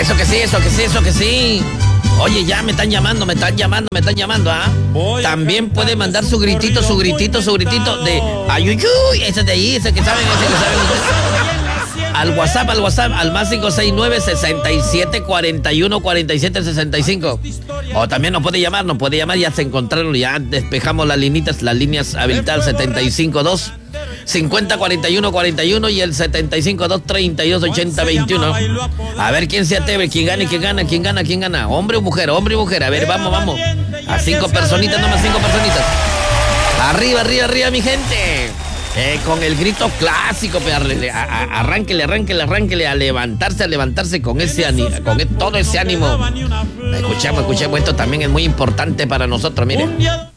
Eso que sí, eso que sí. Oye, ya me están llamando, ¿ah? También puede mandar su gritito de ayuyuy, ese de ahí, ese que saben ustedes. Al WhatsApp, al más 569-6741-4765. O también nos puede llamar, ya se encontraron, ya despejamos las líneas habilitadas 752 504141 y el 752-3280-21. A ver quién se atreve, quién gana. Hombre o mujer. A ver, vamos. A 5 personitas, nomás 5 personitas. Arriba, mi gente. Con el grito clásico, arránquele, a levantarse con todo ese ánimo. Escuchemos, esto también es muy importante para nosotros, miren.